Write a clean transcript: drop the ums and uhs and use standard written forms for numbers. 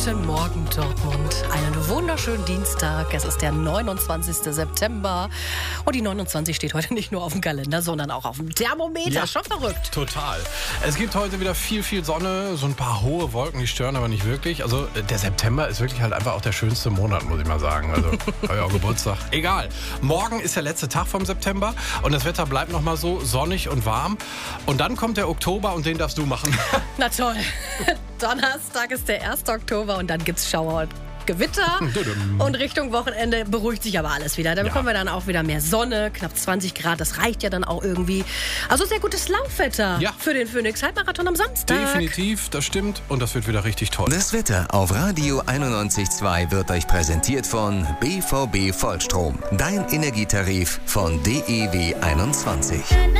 Guten Morgen, Dortmund. Einen wunderschönen Dienstag. Es ist der 29. September. Und die 29 steht heute nicht nur auf dem Kalender, sondern auch auf dem Thermometer. Ja, schon verrückt. Total. Es gibt heute wieder viel Sonne, so ein paar hohe Wolken, die stören aber nicht wirklich. Also der September ist wirklich halt einfach auch der schönste Monat, muss ich mal sagen. Also euer Geburtstag. Egal. Morgen ist der letzte Tag vom September und das Wetter bleibt noch mal so sonnig und warm. Und dann kommt der Oktober und den darfst du machen. Na toll. Donnerstag ist der 1. Oktober und dann gibt's Schauer und Gewitter. Und Richtung Wochenende beruhigt sich aber alles wieder. Da bekommen wir dann auch wieder mehr Sonne, knapp 20 Grad. Das reicht ja dann auch irgendwie. Also sehr gutes Laufwetter für den Phoenix Halbmarathon am Samstag. Definitiv, das stimmt. Und das wird wieder richtig toll. Das Wetter auf Radio 91.2 wird euch präsentiert von BVB Vollstrom. Dein Energietarif von DEW 21.